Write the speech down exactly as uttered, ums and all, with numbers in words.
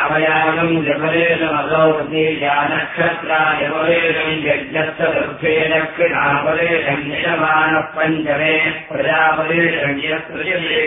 यावयागम् जपलेशमसौपति यानक्षत्रायवलेशम् यज्ञस्य दर्भेण कृणापलेशम् यजमानः पञ्चमे प्रजापलेशम् यत्र